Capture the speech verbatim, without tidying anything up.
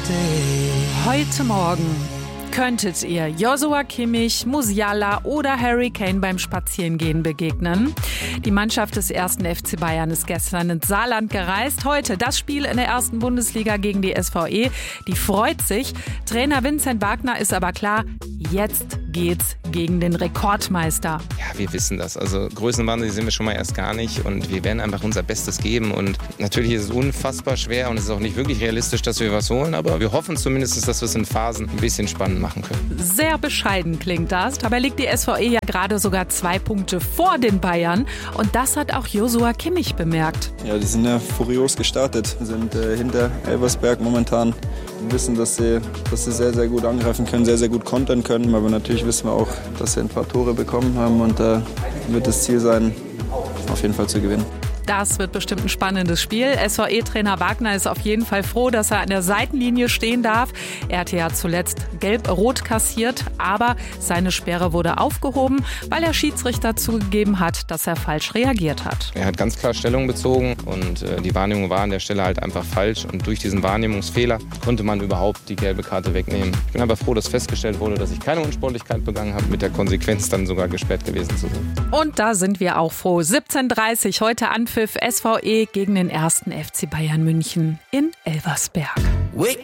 Heute Morgen könntet ihr Joshua Kimmich, Musiala oder Harry Kane beim Spazierengehen begegnen. Die Mannschaft des ersten F C Bayern ist gestern ins Saarland gereist. Heute das Spiel in der ersten Bundesliga gegen die S V E. Die freut sich. Trainer Vincent Wagner ist aber klar, jetzt geht's gegen den Rekordmeister. Ja, wir wissen das. Also Größenwahnsinn sind wir schon mal erst gar nicht und wir werden einfach unser Bestes geben. Und natürlich ist es unfassbar schwer und es ist auch nicht wirklich realistisch, dass wir was holen, aber wir hoffen zumindest, dass wir es in Phasen ein bisschen spannend machen können. Sehr bescheiden klingt das. Dabei liegt die S V E ja gerade sogar zwei Punkte vor den Bayern und das hat auch Joshua Kimmich bemerkt. Ja, die sind ja furios gestartet, sind äh, hinter Elversberg momentan. Wir wissen, dass sie, dass sie sehr, sehr gut angreifen können, sehr, sehr gut kontern können. Aber natürlich wissen wir auch, dass sie ein paar Tore bekommen haben. Und da äh, wird das Ziel sein, auf jeden Fall zu gewinnen. Das wird bestimmt ein spannendes Spiel. S V E-Trainer Wagner ist auf jeden Fall froh, dass er an der Seitenlinie stehen darf. Er hatte ja zuletzt gelb-rot kassiert, aber seine Sperre wurde aufgehoben, weil der Schiedsrichter zugegeben hat, dass er falsch reagiert hat. Er hat ganz klar Stellung bezogen und äh, die Wahrnehmung war an der Stelle halt einfach falsch. Und durch diesen Wahrnehmungsfehler konnte man überhaupt die gelbe Karte wegnehmen. Ich bin aber froh, dass festgestellt wurde, dass ich keine Unsportlichkeit begangen habe, mit der Konsequenz dann sogar gesperrt gewesen zu sein. Und da sind wir auch froh. siebzehn Uhr dreißig heute Anpfiff S V E gegen den ersten F C Bayern München in Elversberg.